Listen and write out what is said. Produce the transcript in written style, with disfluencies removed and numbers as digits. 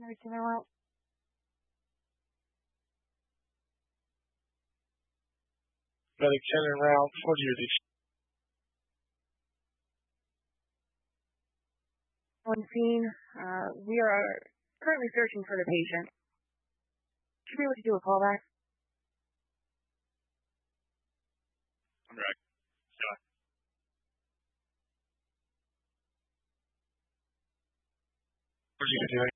Everything I want. Medic 10 en route for duty. On scene, we are currently searching for the patient. Should be able to do a callback. I'm right. Scott. What are you doing?